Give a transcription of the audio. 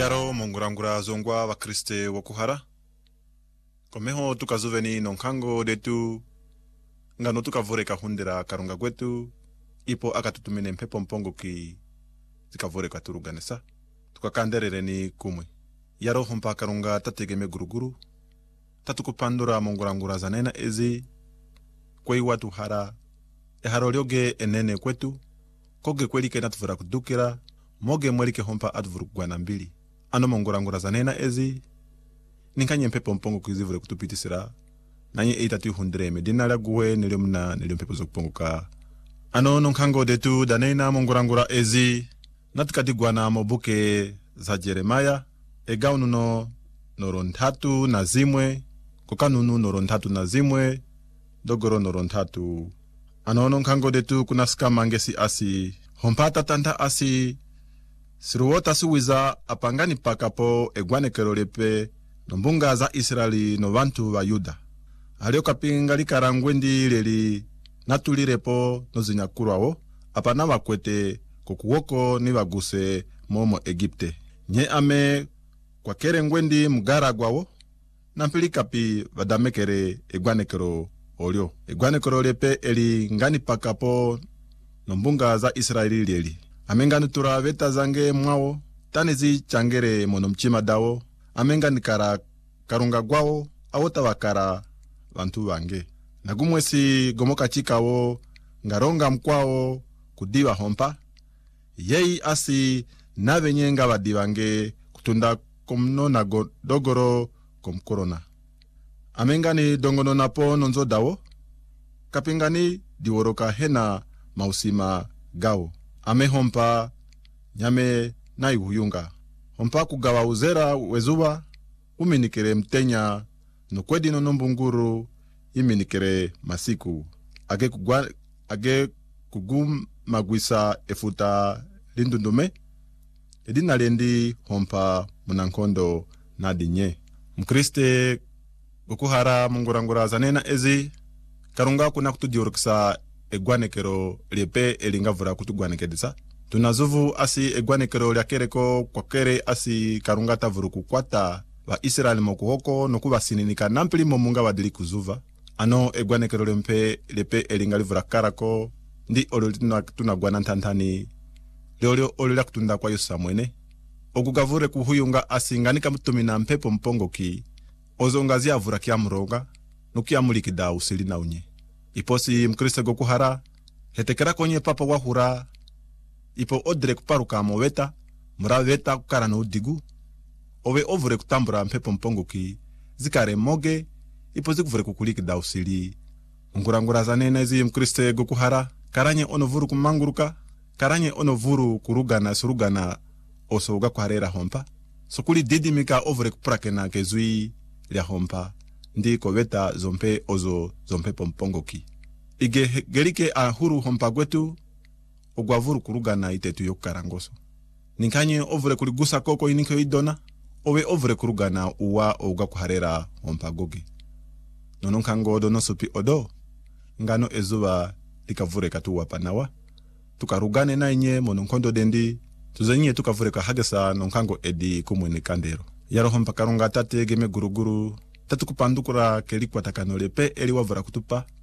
Yaro mongurangura zongwa wa Kriste wokuhara. Komeho tukazuveni nonkango detu. Ngano tukavureka hundira karunga gwetu. Ipo akatutumine mpepo mpongo ki zikavureka turuganesa. Tukakanderereni kumwe. Yaro humpa karunga tategeme guruguru. Tatukupandura mongurangura zanena ezi. Kwei watu hara. Eharo lyoge enene kwetu. Koge kwelike natuvura kudukira. Moge mwelike humpa advuru gwana mbili. Ano mongurangura zanena ezi. Ninkanye mpepo mpongo kizivure kutupitisira. Nanye eitatu hundre medina la guwe niliomna niliompepo zokupongo ka. Ano nonkango detu danena mongurangura ezi. Natukadigwana mobuke za Jeremaya. Egaununo norontatu na zimwe. Kokanunu norontatu na zimwe. Dogoro norontatu. Ano nonkango detu kunaska mangesi asi. Hompata tanta asi. Siruwota suwiza apangani pakapo egwane kerolepe nombunga za Israeli no vantu wa Yuda. Halio kapinga likarangwendi leli natulirepo no zinyakurao apana wakwete kukuwoko ni waguse momo Egipte. Nye ame kwa kere ngwendi mgara gwao nampili kapi vadamekere egwane kero olio. Egwane kerolepe eli ngani pakapo nombunga za Israeli leli. Amengani tura veta zange mwao, tanizi changere monomchima dao, amengani kara karunga gwao, awota wakara vantu wange. Nagumwesi gomoka chikao, ngaronga mkwao, kudiwa hompa. Yei asi navenye nga wadiwange, kutunda komno na dogoro komkorona. Amengani dongono napo nonzo dao, kapingani diworoka hena mausima gao. Ame hompa nyame na ihuyunga. Hompa kugawa uzera wezuwa uminikere mtenya nukwedi nombunguru iminikere masiku. Age kugum magwisa efuta lindundume. Edina lendi hompa munankondo na dinye. Mkriste gokuhara mungurangura zanena ezi. Karunga kuna kutudiorukisa egwanekero lepe elingavura kutugwanekedisa. Tunazuvu asi egwanekero lyakereko kwa kere asi karunga tavuru kukwata wa Israeli mokuhoko nokuba sininika nampili momunga wadili kuzuva. Ano egwanekero lepe elingalivura karako ndi olo tunagwana ntantani leolio olila kutunda kwa Yusa mwene. Okugavure kuhuyunga asi nganika mtumina mpepo mpongo ki ozongazi avura kia mronga nukia mulikida usili na unye. Iposi mkriste gokuhara, hetekera konye papa wahura, ipo odre kuparuka moweta, muraweta kukara no udigu, owe ovure kutambura mpepo mpongo ki, zikare moge, ipo zikuvure kukuliki da usili. Mungurangura zanena zi mkriste gokuhara, karanye ono vuru kumanguruka, karanye ono vuru kurugana surugana oso uga kuharera hompa, sokuli didimika ovure kupurake na kezui lia hompa. Ndi koveta zompe ozo zompe pompongo ki. Ige gerike a huru hompa gwetu ogwavuru kurugana itetu yokarangoso. Ninkanye ovure kuligusa koko iniko idona, owe ovure kurugana uwa ouga kuharera hompa gogi. Nononkango dono supi odo, ngano ezuwa likavure katuwa panawa. Tukarugane na inye mononkondo dendi, tuzenye tukavure kahagesa nonkango edi kumwene kandero. Yaro hompa karunga tate geme guruguru, tatukupandukura kelikwa takano lepe eli wavura kutupa.